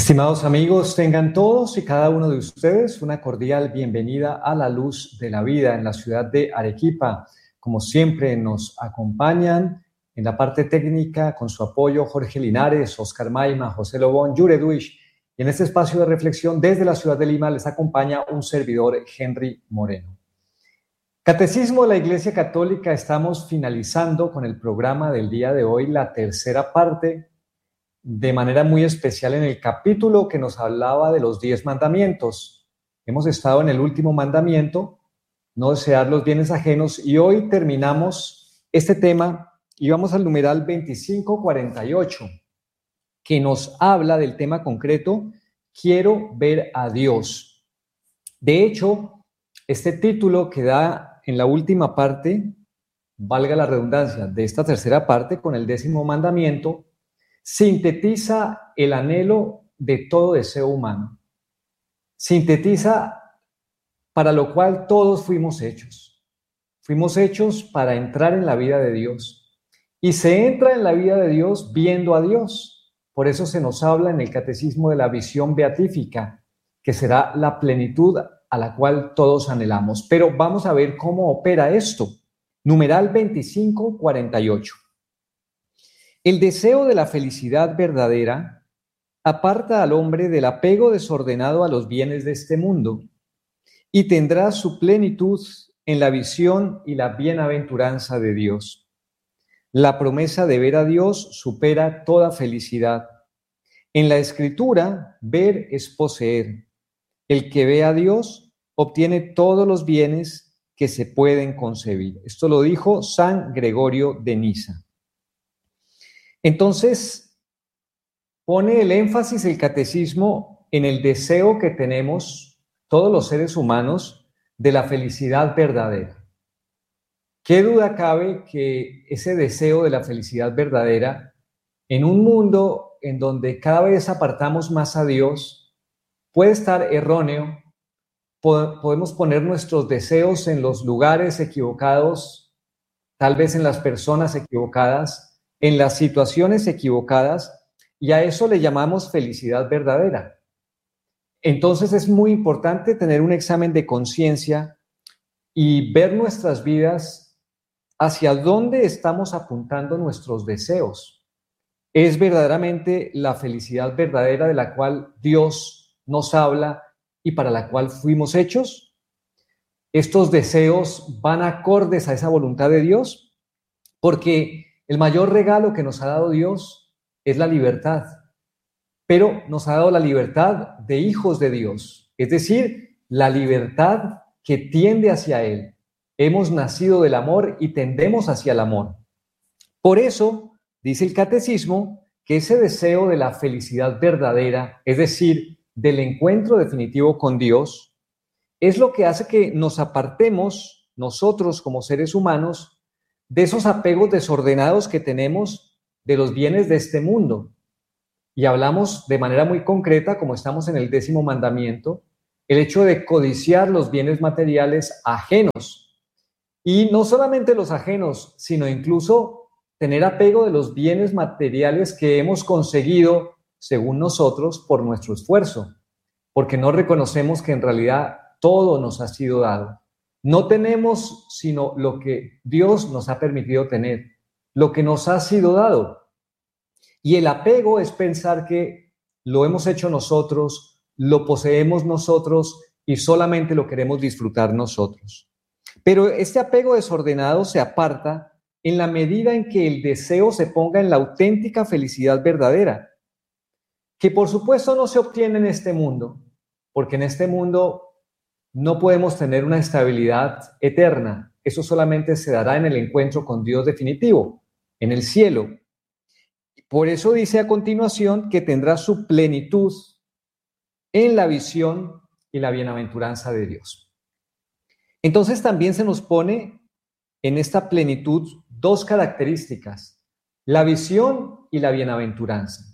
Estimados amigos, tengan todos y cada uno de ustedes una cordial bienvenida a la luz de la vida en la ciudad de Arequipa. Como siempre nos acompañan en la parte técnica con su apoyo Jorge Linares, Oscar Maima, José Lobón, Yure Duish. Y en este espacio de reflexión desde la ciudad de Lima les acompaña un servidor, Henry Moreno. Catecismo de la Iglesia Católica, estamos finalizando con el programa del día de hoy, la tercera parte, de manera muy especial en el capítulo que nos hablaba de los 10 mandamientos. Hemos estado en el último mandamiento, no desear los bienes ajenos, y hoy terminamos este tema y vamos al numeral 2548, que nos habla del tema concreto, quiero ver a Dios. De hecho, este título que da en la última parte, valga la redundancia, de esta tercera parte con el 10º mandamiento, sintetiza el anhelo de todo deseo humano. Sintetiza para lo cual todos fuimos hechos. Fuimos hechos para entrar en la vida de Dios. Y se entra en la vida de Dios viendo a Dios. Por eso se nos habla en el Catecismo de la visión beatífica, que será la plenitud a la cual todos anhelamos. Pero vamos a ver cómo opera esto. Numeral 2548. El deseo de la felicidad verdadera aparta al hombre del apego desordenado a los bienes de este mundo y tendrá su plenitud en la visión y la bienaventuranza de Dios. La promesa de ver a Dios supera toda felicidad. En la Escritura, ver es poseer. El que ve a Dios obtiene todos los bienes que se pueden concebir. Esto lo dijo San Gregorio de Niza. Entonces, pone el énfasis el catecismo en el deseo que tenemos todos los seres humanos de la felicidad verdadera. ¿Qué duda cabe que ese deseo de la felicidad verdadera, en un mundo en donde cada vez apartamos más a Dios, puede estar erróneo? Podemos poner nuestros deseos en los lugares equivocados, tal vez en las personas equivocadas, en las situaciones equivocadas, y a eso le llamamos felicidad verdadera. Entonces es muy importante tener un examen de conciencia y ver nuestras vidas hacia dónde estamos apuntando nuestros deseos. ¿Es verdaderamente la felicidad verdadera de la cual Dios nos habla y para la cual fuimos hechos? ¿Estos deseos van acordes a esa voluntad de Dios? Porque el mayor regalo que nos ha dado Dios es la libertad, pero nos ha dado la libertad de hijos de Dios, es decir, la libertad que tiende hacia Él. Hemos nacido del amor y tendemos hacia el amor. Por eso, dice el catecismo, que ese deseo de la felicidad verdadera, es decir, del encuentro definitivo con Dios, es lo que hace que nos apartemos nosotros como seres humanos de esos apegos desordenados que tenemos de los bienes de este mundo. Y hablamos de manera muy concreta, como estamos en el 10º mandamiento, el hecho de codiciar los bienes materiales ajenos. Y no solamente los ajenos, sino incluso tener apego de los bienes materiales que hemos conseguido, según nosotros, por nuestro esfuerzo, porque no reconocemos que en realidad todo nos ha sido dado. No tenemos sino lo que Dios nos ha permitido tener, lo que nos ha sido dado. Y el apego es pensar que lo hemos hecho nosotros, lo poseemos nosotros y solamente lo queremos disfrutar nosotros. Pero este apego desordenado se aparta en la medida en que el deseo se ponga en la auténtica felicidad verdadera, que por supuesto no se obtiene en este mundo, porque en este mundo no podemos tener una estabilidad eterna. Eso solamente se dará en el encuentro con Dios definitivo, en el cielo. Por eso dice a continuación que tendrá su plenitud en la visión y la bienaventuranza de Dios. Entonces también se nos pone en esta plenitud dos características, la visión y la bienaventuranza.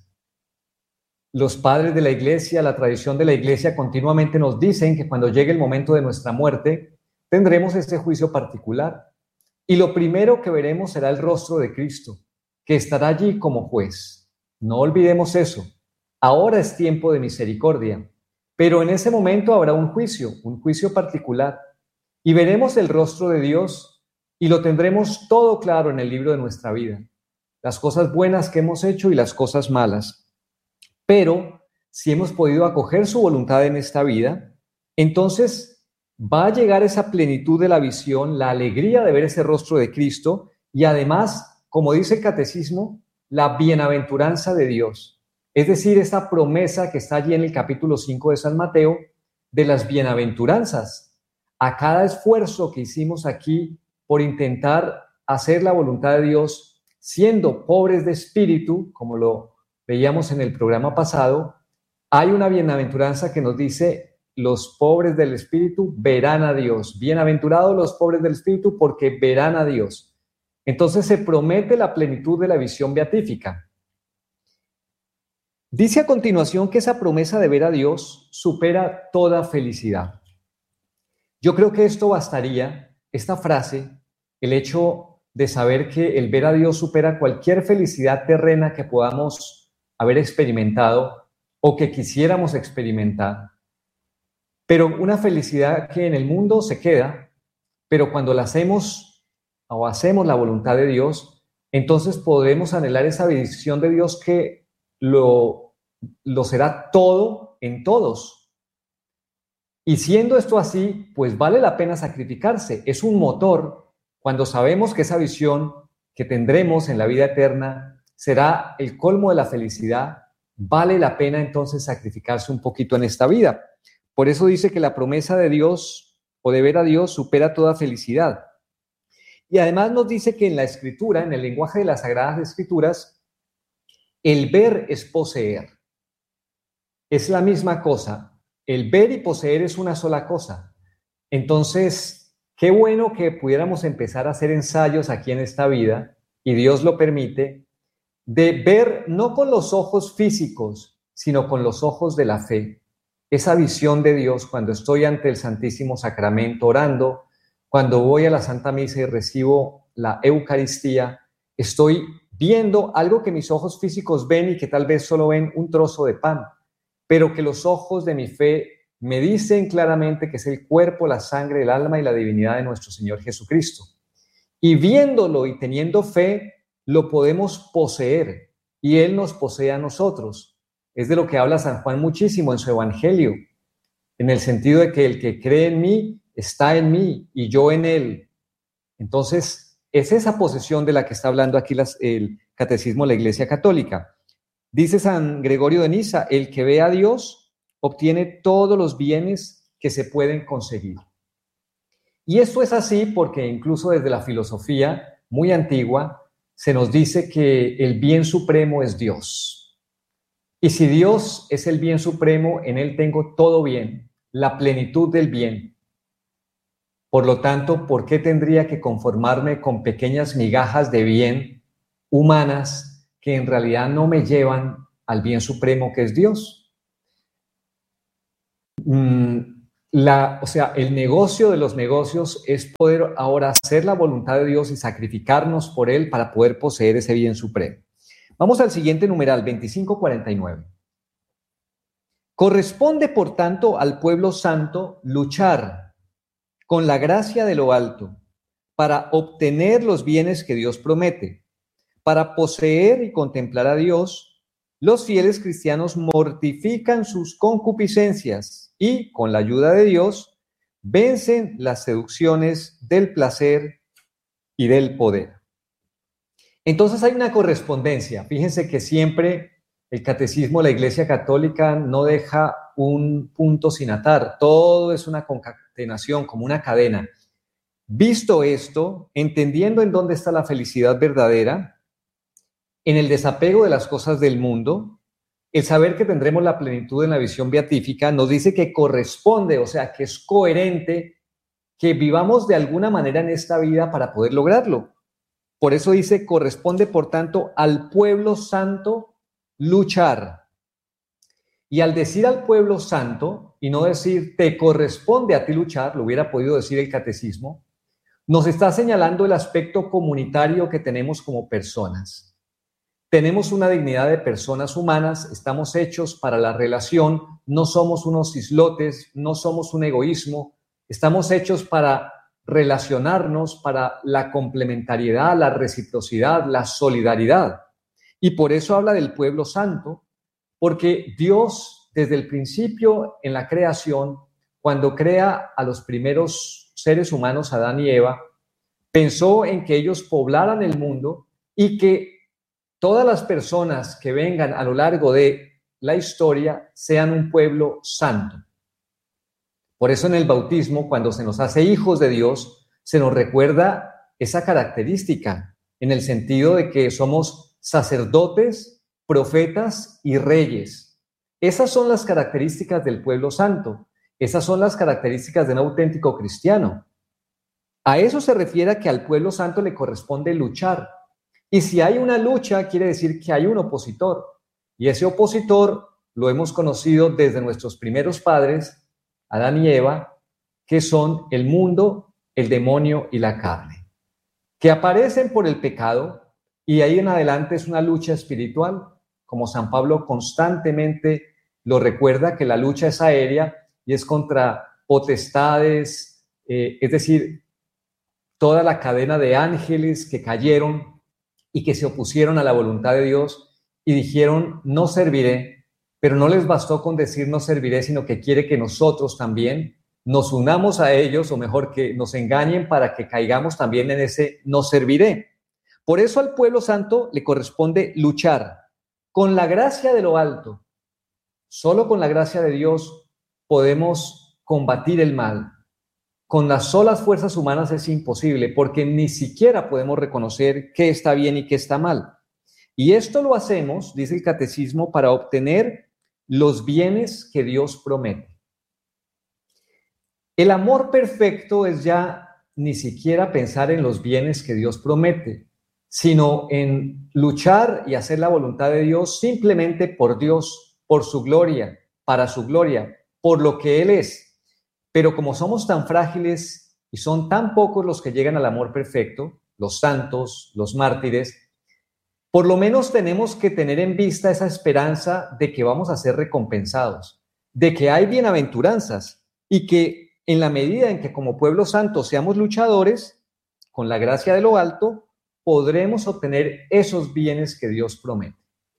Los padres de la iglesia, la tradición de la iglesia continuamente nos dicen que cuando llegue el momento de nuestra muerte, tendremos este juicio particular. Y lo primero que veremos será el rostro de Cristo, que estará allí como juez. No olvidemos eso. Ahora es tiempo de misericordia, pero en ese momento habrá un juicio particular, y veremos el rostro de Dios y lo tendremos todo claro en el libro de nuestra vida, las cosas buenas que hemos hecho y las cosas malas. Pero si hemos podido acoger su voluntad en esta vida, entonces va a llegar esa plenitud de la visión, la alegría de ver ese rostro de Cristo y además, como dice el catecismo, la bienaventuranza de Dios. Es decir, esa promesa que está allí en el capítulo 5 de San Mateo de las bienaventuranzas. A cada esfuerzo que hicimos aquí por intentar hacer la voluntad de Dios, siendo pobres de espíritu, como lo veíamos en el programa pasado, hay una bienaventuranza que nos dice: los pobres del espíritu verán a Dios. Bienaventurados los pobres del espíritu, porque verán a Dios. Entonces se promete la plenitud de la visión beatífica. Dice a continuación que esa promesa de ver a Dios supera toda felicidad. Yo creo que esto bastaría, esta frase, el hecho de saber que el ver a Dios supera cualquier felicidad terrena que podamos haber experimentado o que quisiéramos experimentar. Pero una felicidad que en el mundo se queda, pero cuando la hacemos o hacemos la voluntad de Dios, entonces podemos anhelar esa visión de Dios que lo será todo en todos. Y siendo esto así, pues vale la pena sacrificarse. Es un motor cuando sabemos que esa visión que tendremos en la vida eterna será el colmo de la felicidad. Vale la pena entonces sacrificarse un poquito en esta vida. Por eso dice que la promesa de Dios o de ver a Dios supera toda felicidad. Y además nos dice que en la Escritura, en el lenguaje de las Sagradas Escrituras, el ver es poseer. Es la misma cosa. El ver y poseer es una sola cosa. Entonces, qué bueno que pudiéramos empezar a hacer ensayos aquí en esta vida, y Dios lo permite, de ver no con los ojos físicos, sino con los ojos de la fe. Esa visión de Dios cuando estoy ante el Santísimo Sacramento orando, cuando voy a la Santa Misa y recibo la Eucaristía, estoy viendo algo que mis ojos físicos ven y que tal vez solo ven un trozo de pan, pero que los ojos de mi fe me dicen claramente que es el cuerpo, la sangre, el alma y la divinidad de nuestro Señor Jesucristo. Y viéndolo y teniendo fe, lo podemos poseer y Él nos posee a nosotros. Es de lo que habla San Juan muchísimo en su Evangelio, en el sentido de que el que cree en mí está en mí y yo en él. Entonces, es esa posesión de la que está hablando aquí el Catecismo de la Iglesia Católica. Dice San Gregorio de Niza: el que ve a Dios obtiene todos los bienes que se pueden conseguir. Y esto es así porque incluso desde la filosofía muy antigua se nos dice que el bien supremo es Dios. Y si Dios es el bien supremo, en Él tengo todo bien, la plenitud del bien. Por lo tanto, ¿por qué tendría que conformarme con pequeñas migajas de bien humanas que en realidad no me llevan al bien supremo que es Dios? El negocio de los negocios es poder ahora hacer la voluntad de Dios y sacrificarnos por Él para poder poseer ese bien supremo. Vamos al siguiente numeral, 2549. Corresponde, por tanto, al pueblo santo luchar con la gracia de lo alto para obtener los bienes que Dios promete. Para poseer y contemplar a Dios, los fieles cristianos mortifican sus concupiscencias y, con la ayuda de Dios, vencen las seducciones del placer y del poder. Entonces hay una correspondencia. Fíjense que siempre el catecismo de la Iglesia Católica no deja un punto sin atar. Todo es una concatenación, como una cadena. Visto esto, entendiendo en dónde está la felicidad verdadera, en el desapego de las cosas del mundo, el saber que tendremos la plenitud en la visión beatífica nos dice que corresponde, o sea, que es coherente que vivamos de alguna manera en esta vida para poder lograrlo. Por eso dice: corresponde, por tanto, al pueblo santo luchar. Y al decir al pueblo santo, y no decir te corresponde a ti luchar, lo hubiera podido decir el catecismo, nos está señalando el aspecto comunitario que tenemos como personas. Tenemos una dignidad de personas humanas, estamos hechos para la relación, no somos unos islotes, no somos un egoísmo, estamos hechos para relacionarnos, para la complementariedad, la reciprocidad, la solidaridad. Y por eso habla del pueblo santo, porque Dios desde el principio en la creación, cuando crea a los primeros seres humanos, Adán y Eva, pensó en que ellos poblaran el mundo y que todas las personas que vengan a lo largo de la historia sean un pueblo santo. Por eso en el bautismo, cuando se nos hace hijos de Dios, se nos recuerda esa característica, en el sentido de que somos sacerdotes, profetas y reyes. Esas son las características del pueblo santo. Esas son las características de un auténtico cristiano. A eso se refiere que al pueblo santo le corresponde luchar. Y si hay una lucha, quiere decir que hay un opositor. Y ese opositor lo hemos conocido desde nuestros primeros padres, Adán y Eva, que son el mundo, el demonio y la carne, que aparecen por el pecado y ahí en adelante es una lucha espiritual, como San Pablo constantemente lo recuerda, que la lucha es aérea y es contra potestades, es decir, toda la cadena de ángeles que cayeron y que se opusieron a la voluntad de Dios y dijeron, no serviré, pero no les bastó con decir no serviré, sino que quiere que nosotros también nos unamos a ellos, o mejor, que nos engañen para que caigamos también en ese no serviré. Por eso al pueblo santo le corresponde luchar con la gracia de lo alto. Solo con la gracia de Dios podemos combatir el mal. Con las solas fuerzas humanas es imposible, porque ni siquiera podemos reconocer qué está bien y qué está mal. Y esto lo hacemos, dice el catecismo, para obtener los bienes que Dios promete. El amor perfecto es ya ni siquiera pensar en los bienes que Dios promete, sino en luchar y hacer la voluntad de Dios simplemente por Dios, por su gloria, para su gloria, por lo que Él es. Pero como somos tan frágiles y son tan pocos los que llegan al amor perfecto, los santos, los mártires, por lo menos tenemos que tener en vista esa esperanza de que vamos a ser recompensados, de que hay bienaventuranzas y que en la medida en que como pueblo santo seamos luchadores, con la gracia de lo alto, podremos obtener esos bienes que Dios promete.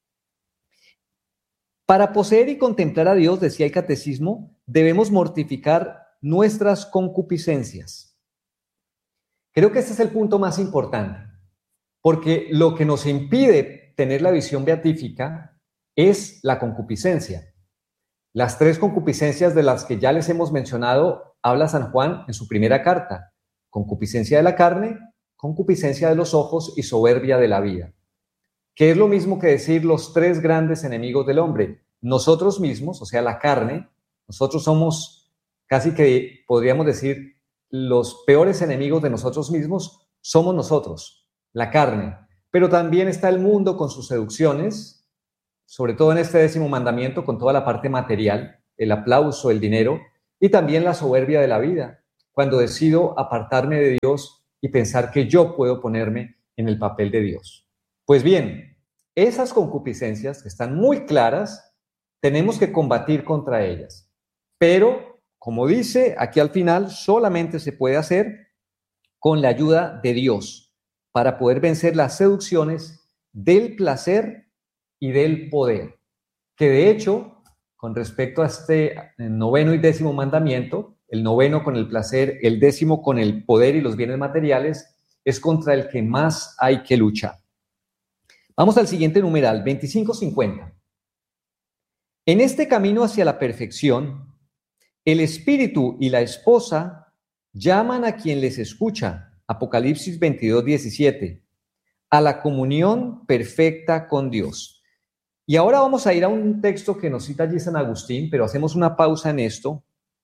Para poseer y contemplar a Dios, decía el catecismo, debemos mortificar nuestras concupiscencias. Creo que este es el punto más importante, porque lo que nos impide tener la visión beatífica es la concupiscencia. Las tres concupiscencias de las que ya les hemos mencionado habla San Juan en su primera carta: concupiscencia de la carne, concupiscencia de los ojos y soberbia de la vida. Que es lo mismo que decir los tres grandes enemigos del hombre. Nosotros mismos, o sea, la carne, nosotros somos casi que podríamos decir los peores enemigos de nosotros mismos, somos nosotros, la carne. Pero también está el mundo con sus seducciones, sobre todo en este 10º mandamiento, con toda la parte material, el aplauso, el dinero, y también la soberbia de la vida, cuando decido apartarme de Dios y pensar que yo puedo ponerme en el papel de Dios. Pues bien, esas concupiscencias que están muy claras, tenemos que combatir contra ellas. Pero, como dice aquí al final, solamente se puede hacer con la ayuda de Dios para poder vencer las seducciones del placer y del poder. Que de hecho, con respecto a este 9º y 10º mandamiento, el 9º con el placer, el 10º con el poder y los bienes materiales, es contra el que más hay que luchar. Vamos al siguiente numeral, 2550. En este camino hacia la perfección, el espíritu y la esposa llaman a quien les escucha, Apocalipsis 22:17, a la comunión perfecta con Dios. Y ahora vamos a ir a un texto que nos cita allí San Agustín, pero hacemos una pausa en esto,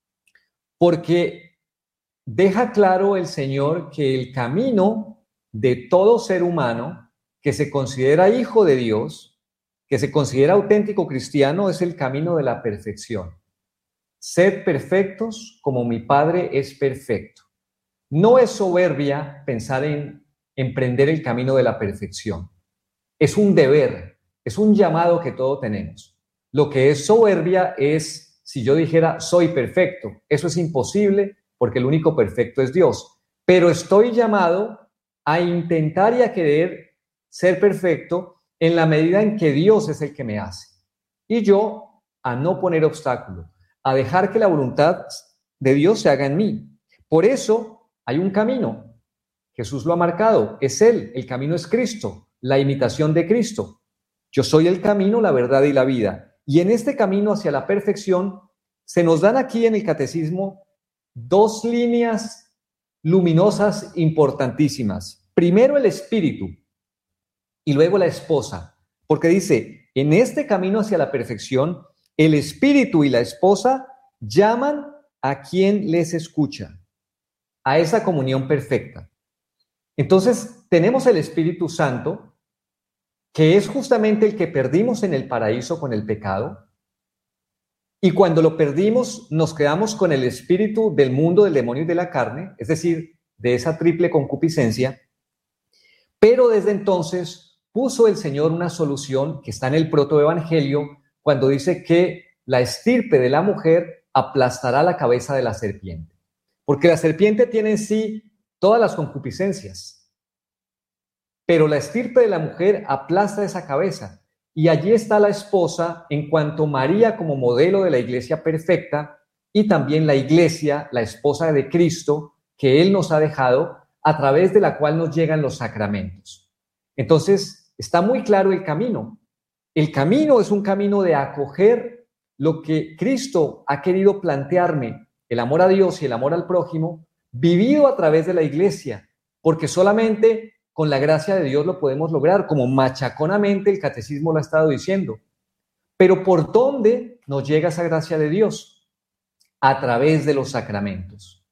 porque deja claro el Señor que el camino de todo ser humano que se considera hijo de Dios, que se considera auténtico cristiano, es el camino de la perfección. Sed perfectos como mi Padre es perfecto. No es soberbia pensar en emprender el camino de la perfección. es un deber, es un llamado que todos tenemos. Lo que es soberbia es si yo dijera soy perfecto. Eso es imposible porque el único perfecto es Dios. Pero estoy llamado a intentar y a querer ser perfecto en la medida en que Dios es el que me hace. Y yo a no poner obstáculo, a dejar que la voluntad de Dios se haga en mí. Por eso hay un camino. Jesús lo ha marcado. Es Él. El camino es Cristo, la imitación de Cristo. Yo soy el camino, la verdad y la vida. Y en este camino hacia la perfección se nos dan aquí en el catecismo dos líneas luminosas importantísimas. Primero el espíritu y luego la esposa, porque dice, en este camino hacia la perfección, el espíritu y la esposa llaman a quien les escucha, a esa comunión perfecta. Entonces, tenemos el Espíritu Santo, que es justamente el que perdimos en el paraíso con el pecado, y cuando lo perdimos, nos quedamos con el espíritu del mundo, del demonio y de la carne, es decir, de esa triple concupiscencia, pero desde entonces puso el Señor una solución que está en el protoevangelio, cuando dice que la estirpe de la mujer aplastará la cabeza de la serpiente, porque la serpiente tiene en sí todas las concupiscencias, pero la estirpe de la mujer aplasta esa cabeza. Y allí está la esposa en cuanto María como modelo de la iglesia perfecta y también la iglesia, la esposa de Cristo, que Él nos ha dejado, a través de la cual nos llegan los sacramentos. Entonces, está muy claro el camino. El camino es un camino de acoger lo que Cristo ha querido plantearme, el amor a Dios y el amor al prójimo, vivido a través de la iglesia, porque solamente con la gracia de Dios lo podemos lograr, como machaconamente el catecismo lo ha estado diciendo. Pero ¿por dónde nos llega esa gracia de Dios? A través de los sacramentos.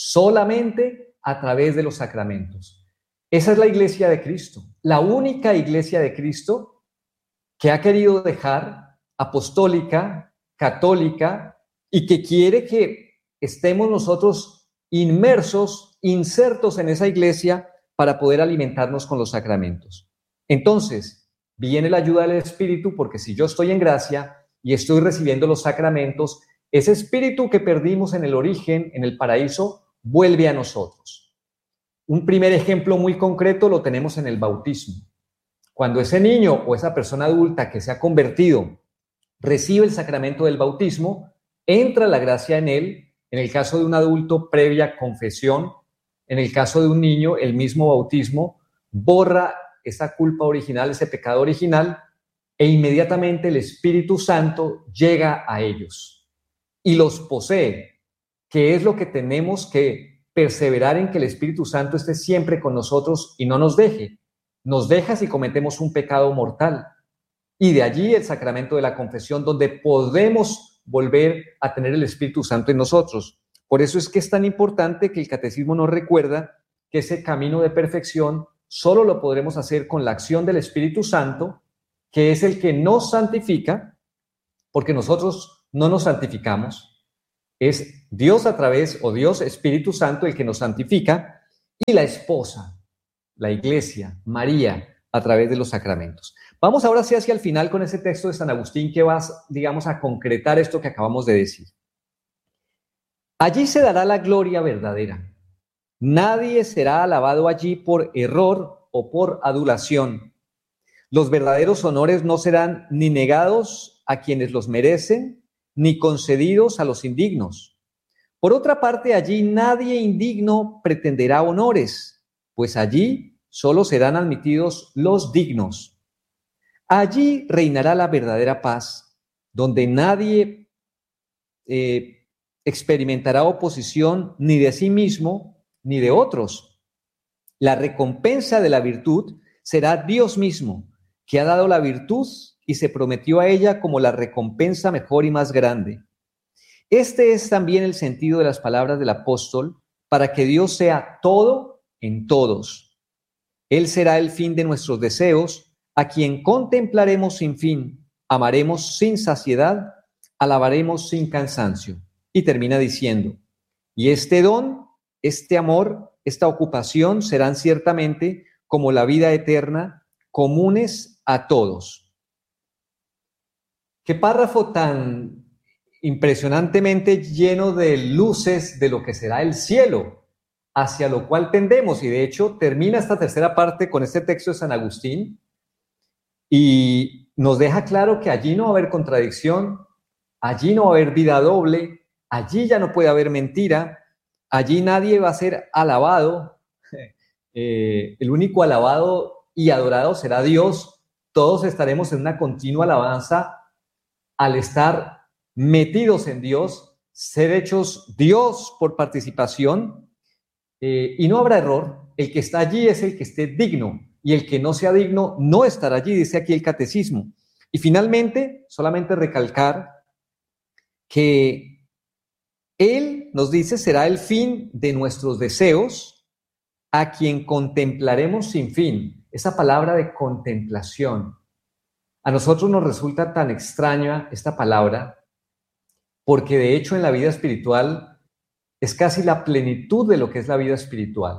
Solamente a través de los sacramentos. Esa es la iglesia de Cristo, la única iglesia de Cristo que ha querido dejar apostólica, católica, y que quiere que estemos nosotros inmersos, insertos en esa iglesia para poder alimentarnos con los sacramentos. Entonces, viene la ayuda del Espíritu, porque si yo estoy en gracia y estoy recibiendo los sacramentos, ese espíritu que perdimos en el origen, en el paraíso, vuelve a nosotros. Un primer ejemplo muy concreto lo tenemos en el bautismo. Cuando ese niño o esa persona adulta que se ha convertido recibe el sacramento del bautismo, entra la gracia en él, en el caso de un adulto, previa confesión. En el caso de un niño, el mismo bautismo borra esa culpa original, ese pecado original, e inmediatamente el Espíritu Santo llega a ellos y los posee, que es lo que tenemos que perseverar en que el Espíritu Santo esté siempre con nosotros y no nos deje. Nos deja si cometemos un pecado mortal. Y de allí el sacramento de la confesión, donde podemos volver a tener el Espíritu Santo en nosotros. Por eso es que es tan importante que el catecismo nos recuerda que ese camino de perfección solo lo podremos hacer con la acción del Espíritu Santo, que es el que nos santifica, porque nosotros no nos santificamos. Es Dios a través, o Dios Espíritu Santo, el que nos santifica, y la esposa, la iglesia, María, a través de los sacramentos. Vamos ahora sí hacia el final con ese texto de San Agustín que va, digamos, a concretar esto que acabamos de decir. Allí se dará la gloria verdadera. Nadie será alabado allí por error o por adulación. Los verdaderos honores no serán ni negados a quienes los merecen, ni concedidos a los indignos. Por otra parte, allí nadie indigno pretenderá honores, pues allí solo serán admitidos los dignos. Allí reinará la verdadera paz, donde nadie experimentará oposición ni de sí mismo ni de otros. La recompensa de la virtud será Dios mismo, que ha dado la virtud y se prometió a ella como la recompensa mejor y más grande. Este es también el sentido de las palabras del apóstol, para que Dios sea todo en todos. Él será el fin de nuestros deseos, a quien contemplaremos sin fin, amaremos sin saciedad, alabaremos sin cansancio. Y termina diciendo, y este don, este amor, esta ocupación serán ciertamente como la vida eterna, comunes a todos. Qué párrafo tan impresionantemente lleno de luces de lo que será el cielo, hacia lo cual tendemos. Y de hecho termina esta tercera parte con este texto de San Agustín y nos deja claro que allí no va a haber contradicción, allí no va a haber vida doble, allí ya no puede haber mentira, allí nadie va a ser alabado, el único alabado y adorado será Dios. Todos estaremos en una continua alabanza al estar metidos en Dios, ser hechos Dios por participación, y no habrá error. El que está allí es el que esté digno, y el que no sea digno no estará allí, dice aquí el catecismo. Y finalmente, solamente recalcar que Él, nos dice, será el fin de nuestros deseos, a quien contemplaremos sin fin. Esa palabra de contemplación, a nosotros nos resulta tan extraña esta palabra, porque de hecho en la vida espiritual es casi la plenitud de lo que es la vida espiritual.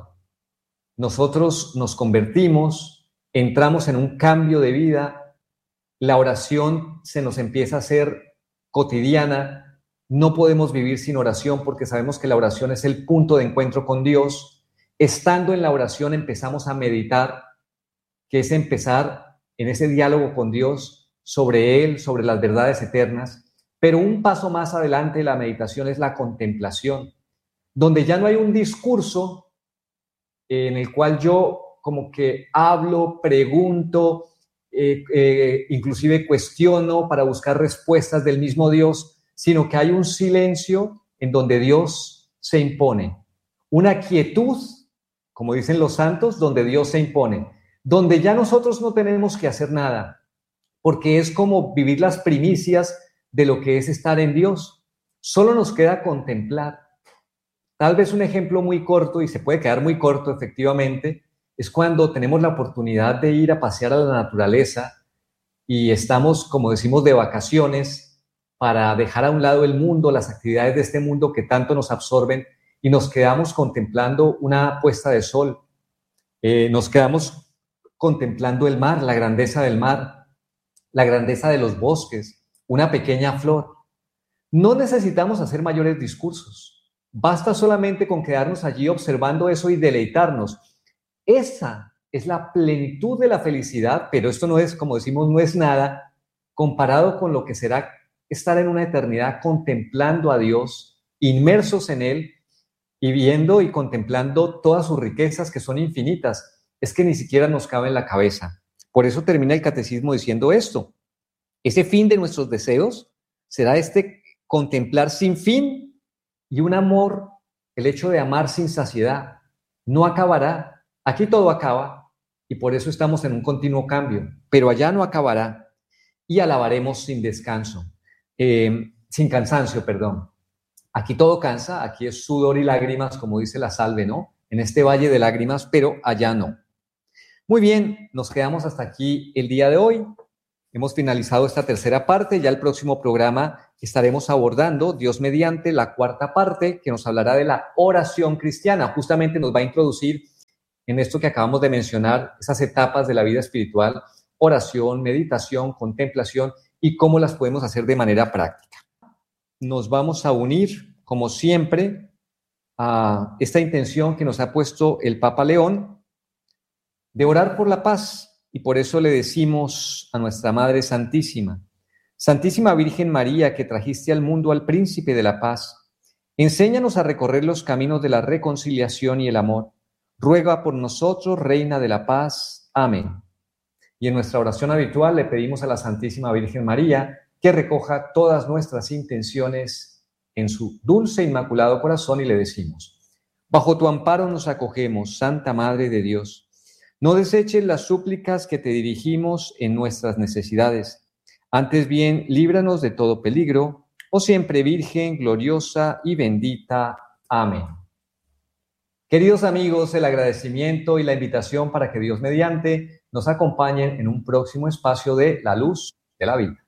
Nosotros nos convertimos, entramos en un cambio de vida, la oración se nos empieza a hacer cotidiana, no podemos vivir sin oración porque sabemos que la oración es el punto de encuentro con Dios. Estando en la oración empezamos a meditar, que es empezar en ese diálogo con Dios sobre Él, sobre las verdades eternas. Pero un paso más adelante de la meditación es la contemplación, donde ya no hay un discurso en el cual yo como que hablo, pregunto, inclusive cuestiono para buscar respuestas del mismo Dios, sino que hay un silencio en donde Dios se impone, una quietud, como dicen los santos, donde Dios se impone, donde ya nosotros no tenemos que hacer nada, porque es como vivir las primicias de lo que es estar en Dios. Solo nos queda contemplar. Tal vez un ejemplo muy corto, y se puede quedar muy corto efectivamente, es cuando tenemos la oportunidad de ir a pasear a la naturaleza y estamos, como decimos, de vacaciones para dejar a un lado el mundo, las actividades de este mundo que tanto nos absorben, y nos quedamos contemplando una puesta de sol. Nos quedamos contemplando el mar, la grandeza del mar, la grandeza de los bosques, una pequeña flor. No necesitamos hacer mayores discursos. Basta solamente con quedarnos allí observando eso y deleitarnos. Esa es la plenitud de la felicidad, pero esto no es, como decimos, no es nada comparado con lo que será estar en una eternidad contemplando a Dios, inmersos en Él y viendo y contemplando todas sus riquezas que son infinitas. Es que ni siquiera nos cabe en la cabeza. Por eso termina el catecismo diciendo esto. Ese fin de nuestros deseos será este contemplar sin fin y un amor, el hecho de amar sin saciedad. No acabará. Aquí todo acaba y por eso estamos en un continuo cambio, pero allá no acabará y alabaremos sin descanso, sin cansancio, perdón. Aquí todo cansa, aquí es sudor y lágrimas, como dice la salve, ¿no? En este valle de lágrimas, pero allá no. Muy bien, nos quedamos hasta aquí el día de hoy. Hemos finalizado esta tercera parte. Ya el próximo programa estaremos abordando, Dios mediante, la cuarta parte, que nos hablará de la oración cristiana. Justamente nos va a introducir en esto que acabamos de mencionar, esas etapas de la vida espiritual, oración, meditación, contemplación y cómo las podemos hacer de manera práctica. Nos vamos a unir, como siempre, a esta intención que nos ha puesto el Papa León de orar por la paz. Y por eso le decimos a nuestra Madre Santísima: Santísima Virgen María, que trajiste al mundo al Príncipe de la Paz, enséñanos a recorrer los caminos de la reconciliación y el amor. Ruega por nosotros, Reina de la Paz. Amén. Y en nuestra oración habitual le pedimos a la Santísima Virgen María que recoja todas nuestras intenciones en su dulce e inmaculado corazón y le decimos: bajo tu amparo nos acogemos, Santa Madre de Dios. No deseches las súplicas que te dirigimos en nuestras necesidades. Antes bien, líbranos de todo peligro, oh siempre Virgen, gloriosa y bendita. Amén. Queridos amigos, el agradecimiento y la invitación para que Dios mediante nos acompañen en un próximo espacio de La Luz de la Vida.